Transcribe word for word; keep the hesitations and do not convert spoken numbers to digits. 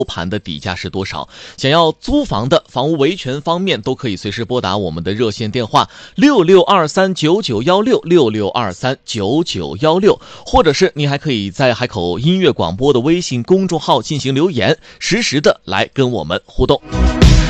盘的底价是多少？想要租房的房屋维权方面都可以随时拨打我们的热线电话六六二三九九一六 六六二三九九一六，或者是你还可以在海口音乐广播的微信公众号进行留言，实时的来跟我们互动。